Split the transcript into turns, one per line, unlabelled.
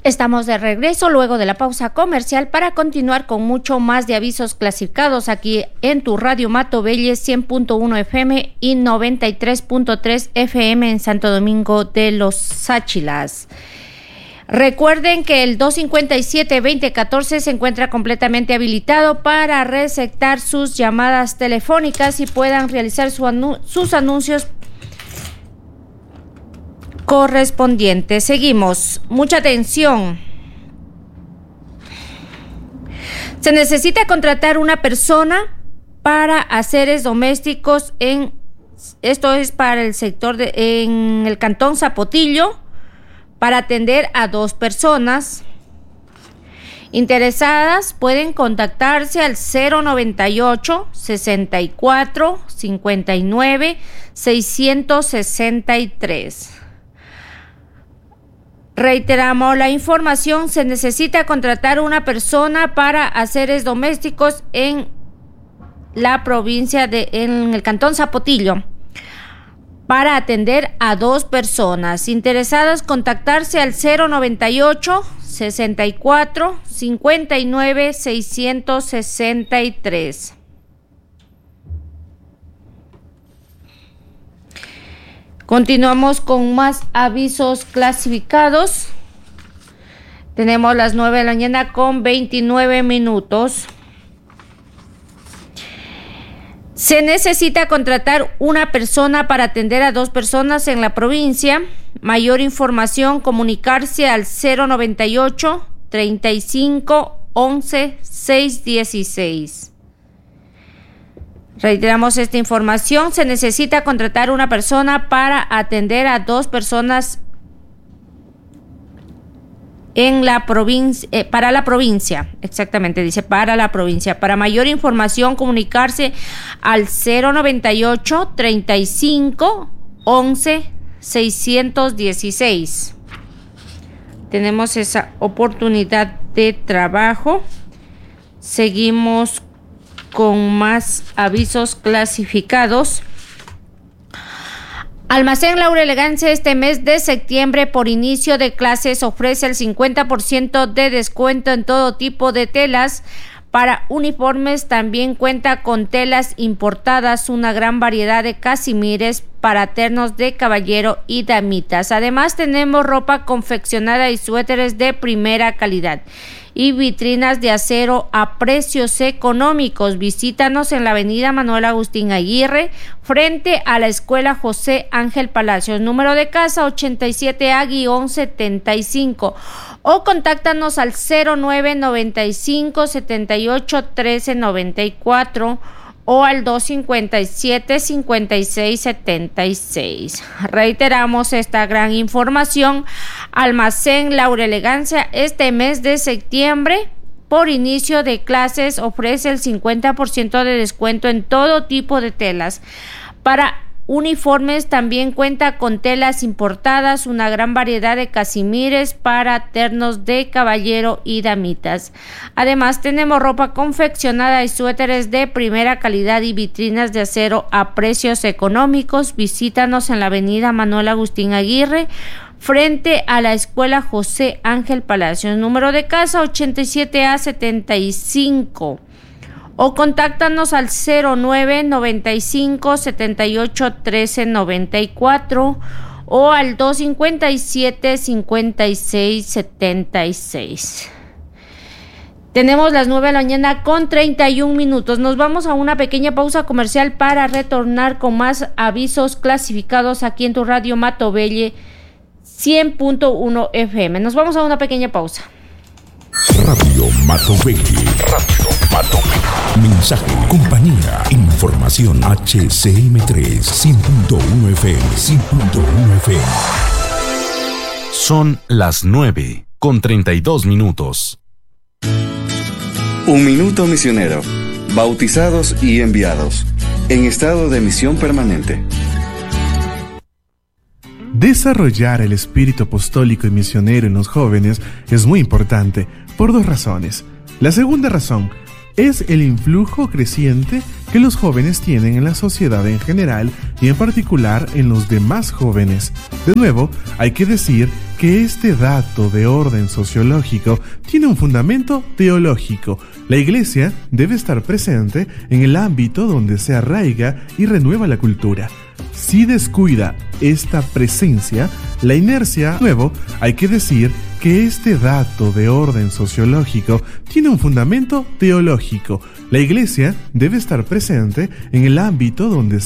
Estamos de regreso luego de la pausa comercial para continuar con mucho más de avisos clasificados aquí en tu Radio Matovelle 100.1 FM y 93.3 FM en Santo Domingo de los Sáchilas. Recuerden que el 257-2014 se encuentra completamente habilitado para receptar sus llamadas telefónicas y puedan realizar sus anuncios correspondientes. Seguimos. Mucha atención. Se necesita contratar una persona para haceres domésticos esto es para el sector en el Cantón Zapotillo, para atender a 2 personas. Interesadas pueden contactarse al 098 64 59 663. Reiteramos la información: se necesita contratar una persona para haceres domésticos en la provincia en el Cantón Zapotillo, para atender a 2 personas. Interesadas, contactarse al 098 64 59 663. Continuamos con más avisos clasificados. Tenemos las 9 de la mañana con 29 minutos. Se necesita contratar una persona para atender a 2 personas en la provincia. Mayor información, comunicarse al 098 35 11 616. Reiteramos esta información: se necesita contratar una persona para atender a 2 personas en la provincia, para la provincia, exactamente, dice para la provincia. Para mayor información, comunicarse al 098 35 11 616. Tenemos esa oportunidad de trabajo. Seguimos con más avisos clasificados. Almacén Laura Elegancia este mes de septiembre, por inicio de clases, ofrece el 50% de descuento en todo tipo de telas. Para uniformes también cuenta con telas importadas, una gran variedad de casimires para ternos de caballero y damitas. Además tenemos ropa confeccionada y suéteres de primera calidad y vitrinas de acero a precios económicos. Visítanos en la avenida Manuel Agustín Aguirre, frente a la Escuela José Ángel Palacios, número de casa 87A-1175, o contáctanos al 0995 78 13 94 o al 257 56 76. Reiteramos esta gran información: Almacén Laura Elegancia este mes de septiembre, por inicio de clases, ofrece el 50% de descuento en todo tipo de telas. Para uniformes también cuenta con telas importadas, una gran variedad de casimires para ternos de caballero y damitas. Además tenemos ropa confeccionada y suéteres de primera calidad y vitrinas de acero a precios económicos. Visítanos en la avenida Manuel Agustín Aguirre, frente a la Escuela José Ángel Palacios, número de casa 87A-75. O contáctanos al 0995 78 13 94 o al 257 56 76. Tenemos las 9 de la mañana con 31 minutos. Nos vamos a una pequeña pausa comercial para retornar con más avisos clasificados aquí en tu Radio Matovelle 100.1 FM. Nos vamos a una pequeña pausa.
Radio Matovelle. Radio Matovelle. Mensaje, compañía, información. HCM3 100.1 FM. 100.1 FM.
Son las 9 con 32 minutos.
Un minuto misionero. Bautizados y enviados. En estado de misión permanente.
Desarrollar el espíritu apostólico y misionero en los jóvenes es muy importante por 2 razones. La segunda razón es el influjo creciente que los jóvenes tienen en la sociedad en general y en particular en los demás jóvenes. De nuevo, hay que decir que este dato de orden sociológico tiene un fundamento teológico. La Iglesia debe estar presente en el ámbito donde se arraiga y renueva la cultura. Si descuida esta presencia, la inercia, de nuevo, hay que decir que este dato de orden sociológico tiene un fundamento teológico. La Iglesia debe estar presente en el ámbito donde